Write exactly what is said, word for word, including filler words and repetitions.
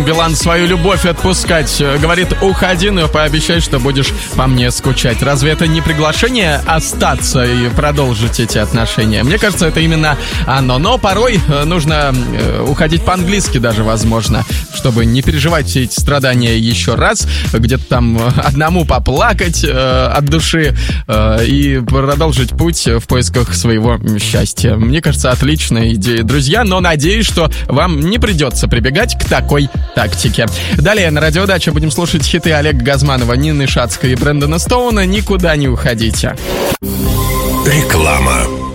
Билан свою любовь отпускать. Говорит, уходи, но пообещай, что будешь по мне скучать. Разве это не приглашение остаться и продолжить эти отношения? Мне кажется, это именно оно. Но порой нужно уходить по-английски даже, возможно, чтобы не переживать все эти страдания еще раз, где-то там одному поплакать э, от души э, и продолжить путь в поисках своего счастья. Мне кажется, отличная идея, друзья, но надеюсь, что вам не придется прибегать к такой тактике. Далее на Радиодаче будем слушать хиты Олега Газманова, Нины Шацкой и Брэндона Стоуна. Никуда не уходите. Реклама.